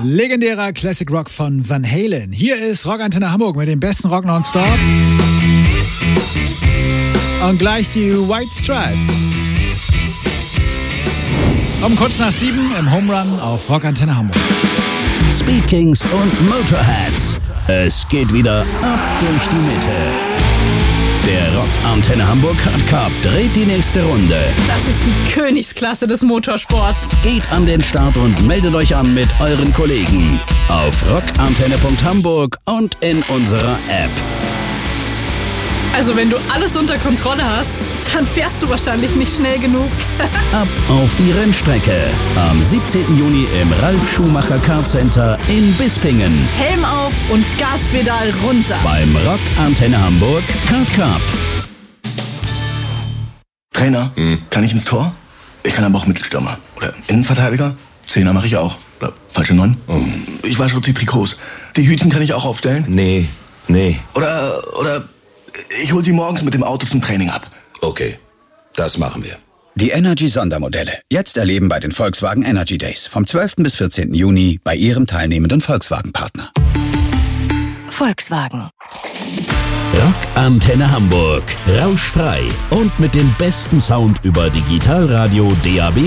Legendärer Classic Rock von Van Halen. Hier ist Rockantenne Hamburg mit dem besten Rock nonstop. Und gleich die White Stripes. Um kurz nach 7 im Home Run auf Rockantenne Hamburg. Speed Kings und Motorheads. Es geht wieder ab durch die Mitte. Der Rockantenne Hamburg Hard Cup dreht die nächste Runde. Das ist die Königsklasse des Motorsports. Geht an den Start und meldet euch an mit euren Kollegen auf rockantenne.hamburg und in unserer App. Also wenn du alles unter Kontrolle hast, dann fährst du wahrscheinlich nicht schnell genug. Ab auf die Rennstrecke. Am 17. Juni im Ralf Schumacher Car Center in Bispingen. Helm auf und Gaspedal runter. Beim Rockantenne Hamburg Kart Cup. Trainer, kann ich ins Tor? Ich kann aber auch Mittelstürmer. Oder Innenverteidiger? Zehner mache ich auch. Oder falsche 9? Ich wasche die Trikots. Die Hütchen kann ich auch aufstellen? Nee. Oder ich hol sie morgens mit dem Auto zum Training ab. Okay, das machen wir. Die Energy-Sondermodelle. Jetzt erleben bei den Volkswagen Energy Days. Vom 12. bis 14. Juni bei Ihrem teilnehmenden Volkswagen-Partner. Volkswagen. Rockantenne Hamburg. Rauschfrei. Und mit dem besten Sound über Digitalradio DAB+.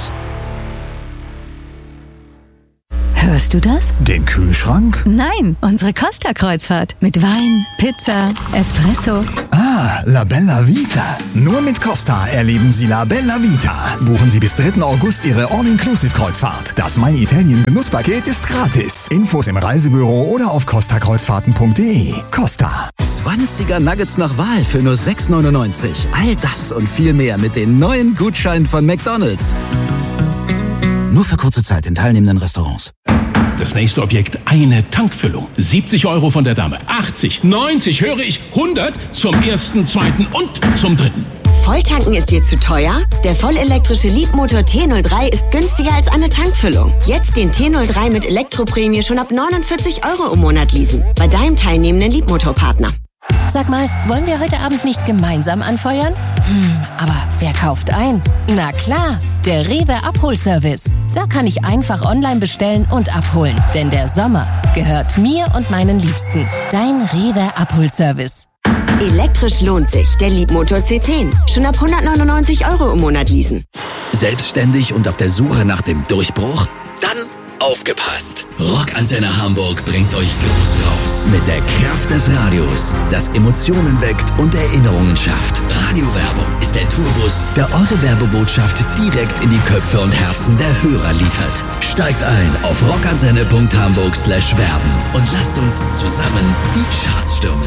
Hörst du das? Den Kühlschrank? Nein, unsere Costa-Kreuzfahrt. Mit Wein, Pizza, Espresso. Ah, La Bella Vita. Nur mit Costa erleben Sie La Bella Vita. Buchen Sie bis 3. August Ihre All-Inclusive-Kreuzfahrt. Das My Italien Genusspaket ist gratis. Infos im Reisebüro oder auf costakreuzfahrten.de. Costa. 20er Nuggets nach Wahl für nur 6,99. All das und viel mehr mit den neuen Gutscheinen von McDonald's. Nur für kurze Zeit in teilnehmenden Restaurants. Das nächste Objekt, eine Tankfüllung. 70 € von der Dame. 80, 90, höre ich, 100 zum ersten, zweiten und zum dritten. Volltanken ist dir zu teuer? Der vollelektrische Leapmotor T03 ist günstiger als eine Tankfüllung. Jetzt den T03 mit Elektroprämie schon ab 49 € im Monat leasen. Bei deinem teilnehmenden Leapmotor-Partner. Sag mal, wollen wir heute Abend nicht gemeinsam anfeuern? Aber wer kauft ein? Na klar, der Rewe Abholservice. Da kann ich einfach online bestellen und abholen. Denn der Sommer gehört mir und meinen Liebsten. Dein Rewe Abholservice. Elektrisch lohnt sich. Der Leapmotor C10. Schon ab 199 € im Monat leasen. Selbstständig und auf der Suche nach dem Durchbruch? Dann aufgepasst! Rockantenne Hamburg bringt euch groß raus. Mit der Kraft des Radios, das Emotionen weckt und Erinnerungen schafft. Radiowerbung ist der Tourbus, der eure Werbebotschaft direkt in die Köpfe und Herzen der Hörer liefert. Steigt ein auf rockantenne.hamburg/werben und lasst uns zusammen die Charts stürmen.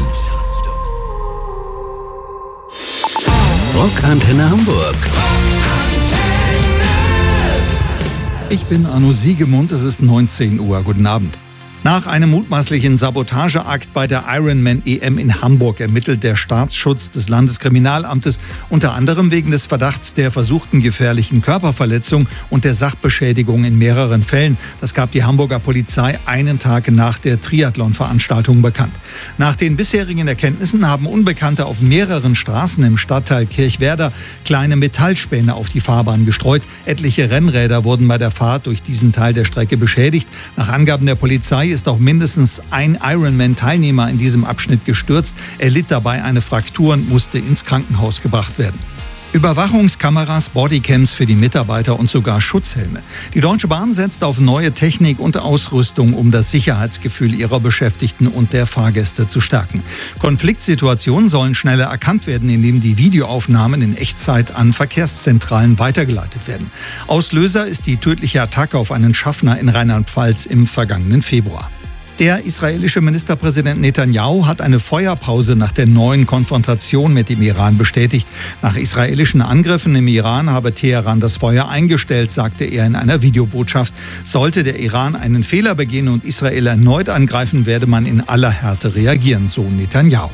Rockantenne Hamburg. Ich bin Arno Siegemund, es ist 19 Uhr. Guten Abend. Nach einem mutmaßlichen Sabotageakt bei der Ironman EM in Hamburg ermittelt der Staatsschutz des Landeskriminalamtes unter anderem wegen des Verdachts der versuchten gefährlichen Körperverletzung und der Sachbeschädigung in mehreren Fällen. Das gab die Hamburger Polizei einen Tag nach der Triathlon-Veranstaltung bekannt. Nach den bisherigen Erkenntnissen haben Unbekannte auf mehreren Straßen im Stadtteil Kirchwerder kleine Metallspäne auf die Fahrbahn gestreut. Etliche Rennräder wurden bei der Fahrt durch diesen Teil der Strecke beschädigt. Nach Angaben der Polizei ist auch mindestens ein Ironman-Teilnehmer in diesem Abschnitt gestürzt. Er litt dabei eine Fraktur und musste ins Krankenhaus gebracht werden. Überwachungskameras, Bodycams für die Mitarbeiter und sogar Schutzhelme. Die Deutsche Bahn setzt auf neue Technik und Ausrüstung, um das Sicherheitsgefühl ihrer Beschäftigten und der Fahrgäste zu stärken. Konfliktsituationen sollen schneller erkannt werden, indem die Videoaufnahmen in Echtzeit an Verkehrszentralen weitergeleitet werden. Auslöser ist die tödliche Attacke auf einen Schaffner in Rheinland-Pfalz im vergangenen Februar. Der israelische Ministerpräsident Netanyahu hat eine Feuerpause nach der neuen Konfrontation mit dem Iran bestätigt. Nach israelischen Angriffen im Iran habe Teheran das Feuer eingestellt, sagte er in einer Videobotschaft. Sollte der Iran einen Fehler begehen und Israel erneut angreifen, werde man in aller Härte reagieren, so Netanyahu.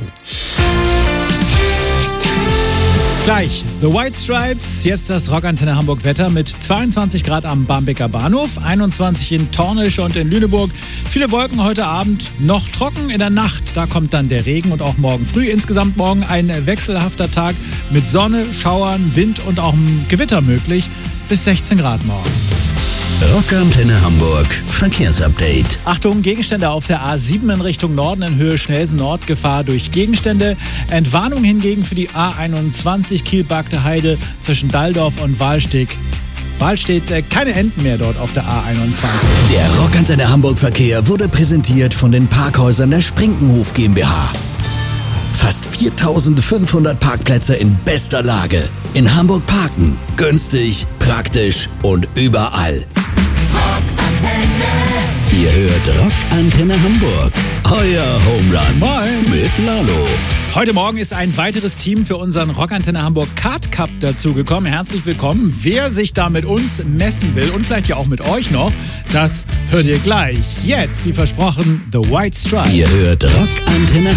Gleich The White Stripes, jetzt das Rockantenne Hamburg Wetter mit 22 Grad am Barmbeker Bahnhof, 21 in Tornisch und in Lüneburg. Viele Wolken heute Abend, noch trocken in der Nacht, da kommt dann der Regen und auch morgen früh. Insgesamt morgen ein wechselhafter Tag mit Sonne, Schauern, Wind und auch Gewitter möglich, bis 16 Grad morgen. Rockantenne Hamburg Verkehrsupdate. Achtung, Gegenstände auf der A7 in Richtung Norden in Höhe Schnelsen-Nord, Gefahr durch Gegenstände. Entwarnung hingegen für die A21 Kiel-Bagde Heide zwischen Dalldorf und Wahlstedt. Keine Enten mehr dort auf der A21. Der Rockantenne Hamburg Verkehr wurde präsentiert von den Parkhäusern der Sprinkenhof GmbH. Fast 4.500 Parkplätze in bester Lage. In Hamburg parken. Günstig, praktisch und überall. Rockantenne. Ihr hört Rockantenne Hamburg. Euer Home Run. Moin. Mit Lalo. Heute Morgen ist ein weiteres Team für unseren Rockantenne Hamburg Kart Cup dazugekommen. Herzlich willkommen. Wer sich da mit uns messen will und vielleicht ja auch mit euch noch, das hört ihr gleich. Jetzt, wie versprochen, The White Stripes. Ihr hört Rockantenne